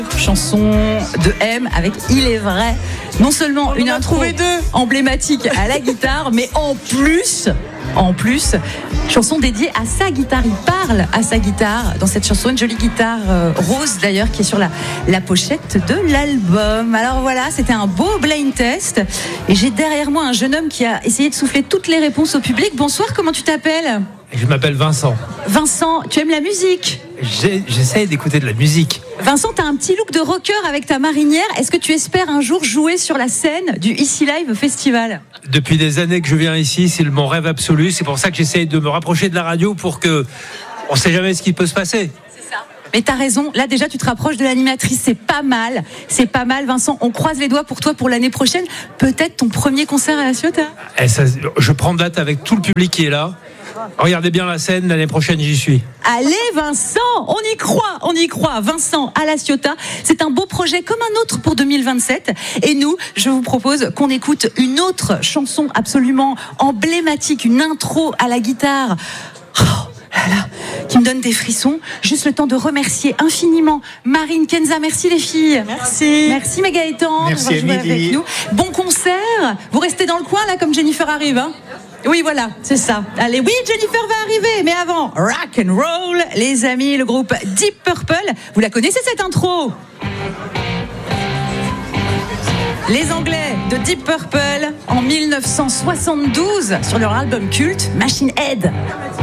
Chanson de M avec Il est vrai. Non seulement une intro emblématique à la guitare, mais en plus, chanson dédiée à sa guitare. Il parle à sa guitare dans cette chanson, une jolie guitare rose d'ailleurs qui est sur la pochette de l'album. Alors voilà, c'était un beau blind test et j'ai derrière moi un jeune homme qui a essayé de souffler toutes les réponses au public. Bonsoir, comment tu t'appelles ? Je m'appelle Vincent. Vincent, tu aimes la musique ? J'essaie d'écouter de la musique. Vincent, tu as un petit look de rocker avec ta marinière. Est-ce que tu espères un jour jouer sur la scène du Ici Live Festival ? Depuis des années que je viens ici, c'est mon rêve absolu. C'est pour ça que j'essaie de me rapprocher de la radio pour que on ne sait jamais ce qui peut se passer. C'est ça. Mais t'as raison, là déjà tu te rapproches de l'animatrice, c'est pas mal Vincent, on croise les doigts pour toi pour l'année prochaine, peut-être ton premier concert à la Ciotat. Je prends date avec tout le public qui est là. Regardez bien la scène, l'année prochaine j'y suis. Allez Vincent, on y croit. Vincent à la Ciotat, c'est un beau projet comme un autre pour 2027. Et nous, je vous propose qu'on écoute une autre chanson absolument emblématique, une intro à la guitare. Qui me donne des frissons. Juste le temps de remercier infiniment Marine, Kenza. Merci les filles. Merci mes Gaëtan. Merci jouer avec nous. Bon concert. Vous restez dans le coin là comme Jennifer arrive, hein? Oui, voilà, c'est ça. Allez, oui, Jennifer va arriver, mais avant, rock and roll, les amis, le groupe Deep Purple. Vous la connaissez cette intro ? Les Anglais de Deep Purple en 1972 sur leur album culte Machine Head.